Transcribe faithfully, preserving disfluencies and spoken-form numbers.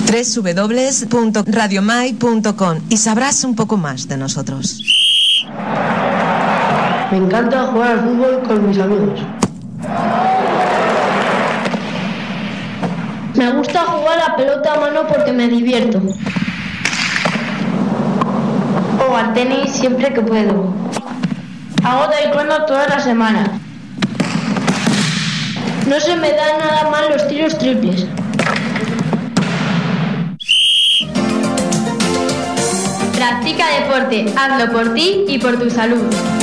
doble u doble u doble u punto radio mai punto com y sabrás un poco más de nosotros. Me encanta jugar al fútbol con mis amigos. Me gusta jugar a pelota a mano porque me divierto. O al tenis siempre que puedo. Hago taekwondo toda la semana. No se me dan nada mal los tiros triples. Practica deporte, hazlo por ti y por tu salud.